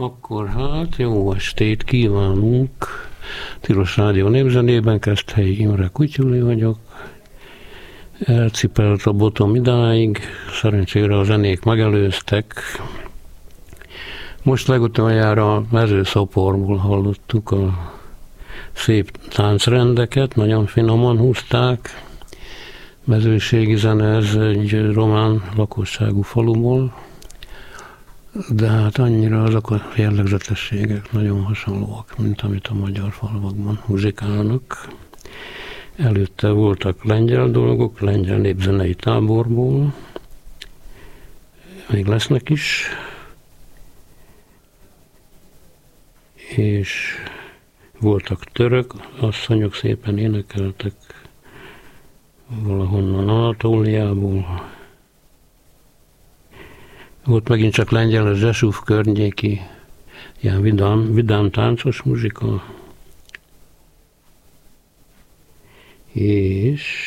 Akkor hát jó estét kívánunk! Tilos Rádió Népzenében Keszthelyi Imre Kutyuli vagyok. Elcipelt a botom idáig, szerencsére a zenék megelőztek. Most legutoljára mezőszoporból hallottuk a szép táncrendeket, nagyon finoman húzták. Mezőségi zene, ez egy román lakosságú faluból, de hát annyira azok a jellegzetességek nagyon hasonlóak, mint amit a magyar falvakban muzsikálnak. Előtte voltak lengyel dolgok, lengyel népzenei táborból, még lesznek is, és voltak török asszonyok, szépen énekeltek valahonnan Anatóliából. Volt megint csak lengyel, a Zsesúf környéki, ilyen vidám táncos muzsika. És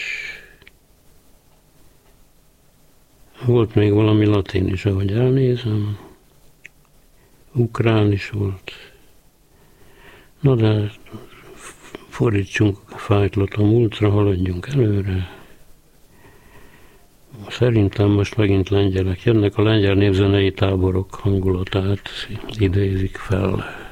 volt még valami latin is, ahogy elnézem. Ukrán is volt. Na de fordítsunk fájtlat a múltra, haladjunk előre. Szerintem most megint lengyelek jönnek, a lengyel népzenei táborok hangulatát idézik fel.